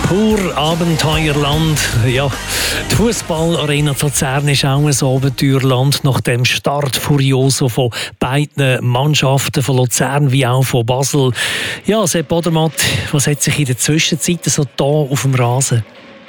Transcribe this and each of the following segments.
Pur Abenteuerland. Ja, die Fußballarena Luzern ist auch ein Abenteuerland nach dem Start Furioso von beiden Mannschaften, von Luzern wie auch von Basel. Ja, Sepp Odermatt, was hat sich in der Zwischenzeit so da auf dem Rasen?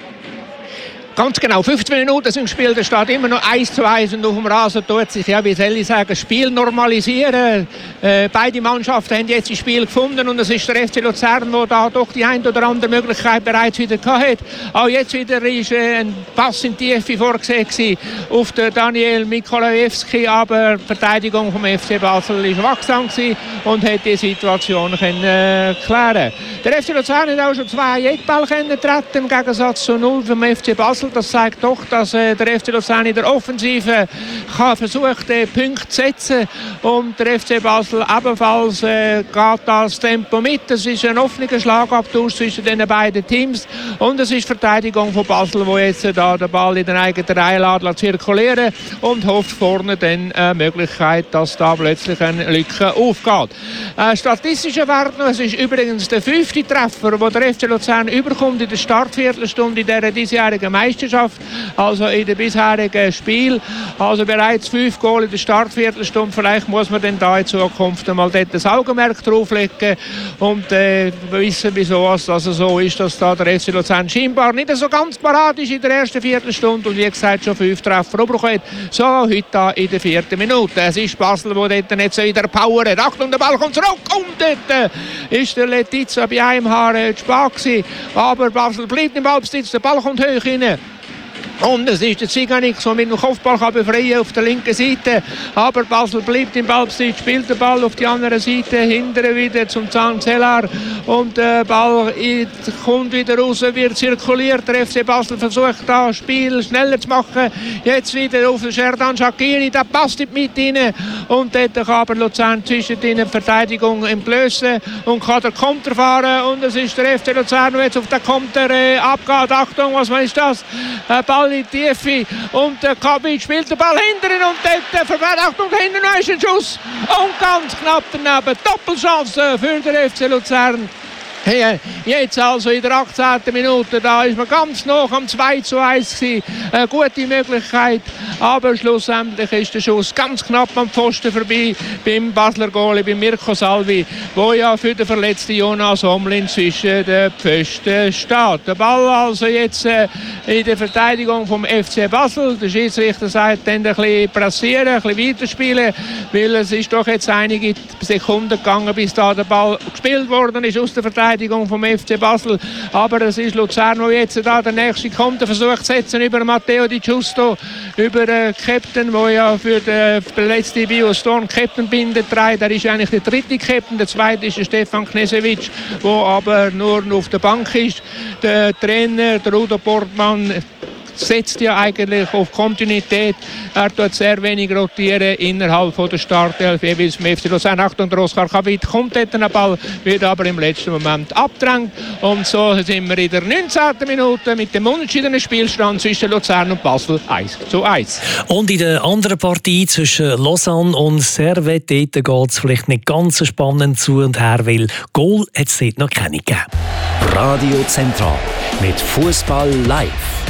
Ganz genau, 15 Minuten sind gespielt, es steht immer noch 1:1 und auf dem Rasen tut sich, ja, wie soll ich sagen, das Spiel normalisieren. Beide Mannschaften haben jetzt das Spiel gefunden und es ist der FC Luzern, der da doch die ein oder andere Möglichkeit bereits wieder gehabt hat. Auch jetzt wieder ist ein Pass in die Tiefe vorgesehen auf den Daniel Mikolajewski, aber die Verteidigung vom FC Basel war wachsam und hat die Situation klären. Der FC Luzern hat auch schon 2 Eckball treten im Gegensatz zu 0 vom FC Basel. Das zeigt doch, dass der FC Luzern in der Offensive versucht, Punkte zu setzen. Und der FC Basel ebenfalls geht das Tempo mit. Es ist ein offener Schlagabtausch zwischen den beiden Teams. Und es ist die Verteidigung von Basel, die jetzt da den Ball in der eigenen Reihe zirkulieren und hofft vorne dann eine Möglichkeit, dass da plötzlich eine Lücke aufgeht. Statistischer Wert noch, es ist übrigens der 5. Treffer, den der FC Luzern überkommt in der Startviertelstunde in dieser diesjährigen Meisterschaft, also in dem bisherigen Spiel. Also bereits 5 Goal in der Startviertelstunde. Vielleicht muss man dann da in Zukunft einmal dort das Augenmerk drauflegen und wissen, wieso es also so ist, dass da der FC Luzern scheinbar nicht so ganz parat ist in der ersten Viertelstunde und wie gesagt schon 5 Treffer überkommt. So heute da in der 4. Minute. Es ist Basel, wo dort jetzt wieder Power hat. Achtung, der Ball kommt zurück und dort ist der Letizia bei einem Haar zu spät gewesen. Aber Basel bleibt im Ballbesitz, der Ball kommt hoch rein. Und es ist der Ziganik, der mit dem Kopfball befreien auf der linken Seite. Aber Basel bleibt im Ballbesitz, spielt den Ball auf die andere Seite, hinterher wieder zum Zanzelar. Und der Ball kommt wieder raus, wird zirkuliert. Der FC Basel versucht das Spiel schneller zu machen. Jetzt wieder auf den Sherdan Shaqiri, der passt nicht mit rein. Und dort kann aber Luzern zwischen den Verteidigung entblößen und kann der Konter fahren. Und es ist der FC Luzern, der jetzt auf den Konter abgeht. Achtung, was ist das? Ball in die Tiefe und der Kabic spielt den Ball hinterher und dort verwehrt. Achtung, hinten noch ist ein Schuss und ganz knapp daneben. Doppelchance für den FC Luzern. Hey, jetzt also in der 18. Minute, da ist man ganz noch am 2:1 gewesen. Eine gute Möglichkeit, aber schlussendlich ist der Schuss ganz knapp am Pfosten vorbei beim Basler Goalie, beim Mirko Salvi, wo ja für den verletzten Jonas Omlin zwischen den Pfosten steht. Der Ball also jetzt in der Verteidigung vom FC Basel. Der Schiedsrichter sagt dann ein bisschen pressieren, ein bisschen weiterspielen, weil es ist doch jetzt einige Sekunden gegangen, bis da der Ball gespielt worden ist aus der Verteidigung vom FC Basel. Aber es ist Luzern, der jetzt da der nächste Konterversuch zu setzen über Matteo Di Giusto, über den Captain, der ja für den verletzten Biostorm Captain-Binde trägt. Er ist eigentlich der 3. Captain, der 2. ist der Stefan Knežević, der aber nur auf der Bank ist. Der Trainer, der Udo Portmann, setzt ja eigentlich auf Kontinuität. Er tut sehr wenig rotieren innerhalb von der Startelf, jeweils vom FC Luzern. Achtung, der Oskar Kabit kommt dort einen Ball, wird aber im letzten Moment abgedrängt. Und so sind wir in der 19. Minute mit dem unentschiedenen Spielstand zwischen Luzern und Basel 1:1. Und in der anderen Partie zwischen Lausanne und Servette geht es vielleicht nicht ganz so spannend zu und her, weil Goal hat es dort noch keine gegeben. Radio Zentral mit Fußball live.